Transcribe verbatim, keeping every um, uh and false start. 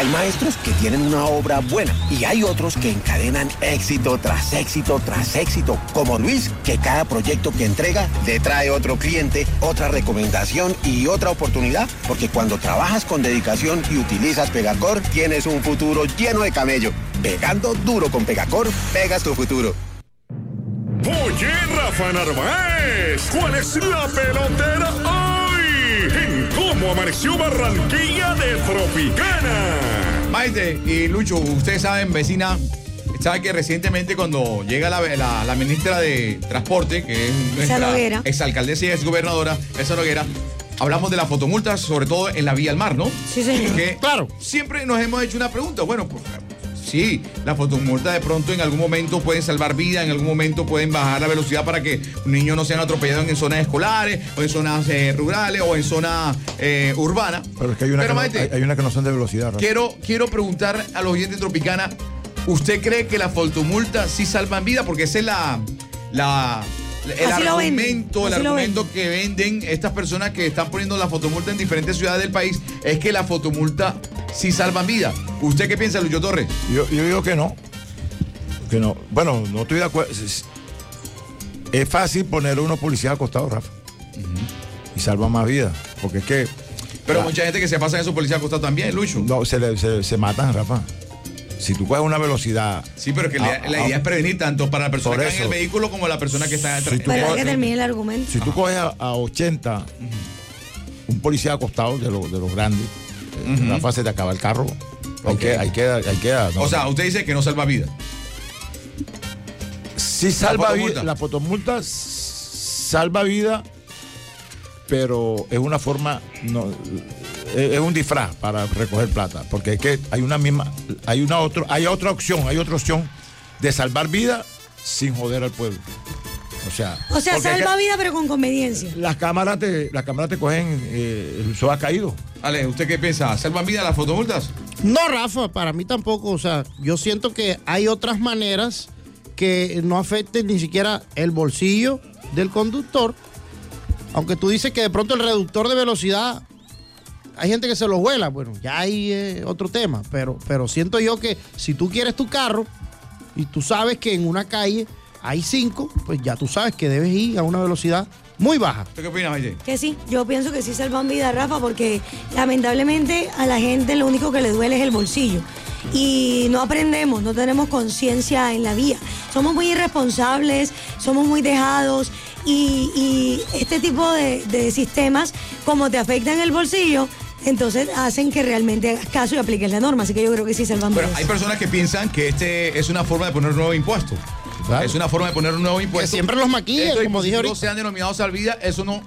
Hay maestros que tienen una obra buena y hay otros que encadenan éxito tras éxito tras éxito, como Luis, que cada proyecto que entrega le trae otro cliente, otra recomendación y otra oportunidad, porque cuando trabajas con dedicación y utilizas Pegacor, tienes un futuro lleno de camello. Pegando duro con Pegacor, pegas tu futuro. Oye, Rafa Narváez, ¿cuál es la pelotera hoy? En cómo amaneció Barranquilla de Tropicana. Maite y Lucho, ustedes saben, vecina, sabe que recientemente cuando llega la, la, la ministra de Transporte, que es nuestra exalcaldesa y exgobernadora, esa Noguera, hablamos de las fotomultas, sobre todo en la vía al mar, ¿no? Sí, señor. Que, claro, siempre nos hemos hecho una pregunta, bueno, pues sí, las fotomultas de pronto en algún momento pueden salvar vidas, en algún momento pueden bajar la velocidad para que niños no sean atropellados en zonas escolares, o en zonas eh, rurales, o en zonas eh, urbanas. Pero es que hay una, Pero, que, no, Maite, hay, hay una que no son de velocidad. Rafa. Quiero, quiero preguntar a los oyentes de Tropicana, ¿usted cree que las fotomultas sí salvan vidas? Porque ese es la... la el Así argumento, el Así argumento que venden estas personas que están poniendo la fotomulta en diferentes ciudades del país es que la fotomulta sí salvan vidas. ¿Usted qué piensa, Lucho Torres? Yo, yo digo que no. Que no. Bueno, no estoy de acuerdo. Es, es fácil poner a unos policías acostados, Rafa. Uh-huh. Y salva más vidas. Porque es que. Pero la, mucha gente que se pasa en esos policías acostados también, Lucho. No, se, le, se, se matan, Rafa. Si tú coges una velocidad... Sí, pero que a, la, la idea a, es prevenir tanto para la persona que está en el vehículo como la persona que está detrás. Si para que termine el argumento. Si tú coges a, a ochenta, uh-huh, un policía acostado de, lo, de los grandes, uh-huh, en la fase te acaba el carro. Okay. Hay que, hay que, hay que, no, o sea, usted dice que no salva vida. Sí salva vida. La fotomulta salva vida, pero es una forma... No, es un disfraz para recoger plata, porque es que hay una misma, hay una otra, hay otra opción, hay otra opción de salvar vida sin joder al pueblo. O sea, o sea salva vida pero con conveniencia. Las cámaras te, las cámaras te cogen, eh, el sol ha caído. Ale, ¿usted qué piensa? ¿Salvan vida las fotomultas? No, Rafa, para mí tampoco. O sea, yo siento que hay otras maneras que no afecten ni siquiera el bolsillo del conductor. Aunque tú dices que de pronto el reductor de velocidad, hay gente que se lo vuela, bueno, ya hay eh, otro tema, pero, pero siento yo que si tú quieres tu carro y tú sabes que en una calle hay cinco, pues ya tú sabes que debes ir a una velocidad muy baja. ¿Tú qué opinas, Maite? Que sí, yo pienso que sí salvan vida, Rafa, porque lamentablemente a la gente lo único que le duele es el bolsillo. Y no aprendemos, no tenemos conciencia en la vía. Somos muy irresponsables, somos muy dejados y, y este tipo de, de sistemas, como te afectan el bolsillo, entonces hacen que realmente hagas caso y apliques la norma. Así que yo creo que sí salvan vidas. Pero hay personas que piensan que este es una forma de poner un nuevo impuesto. Claro. Es una forma de poner un nuevo impuesto. Que siempre los maquillan, como dije ahorita. No sean denominados salvidas, eso no